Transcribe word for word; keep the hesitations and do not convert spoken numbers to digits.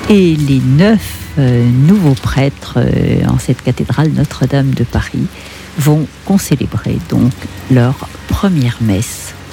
Et les neuf euh, nouveaux prêtres euh, en cette cathédrale Notre-Dame de Paris vont concélébrer donc leur première messe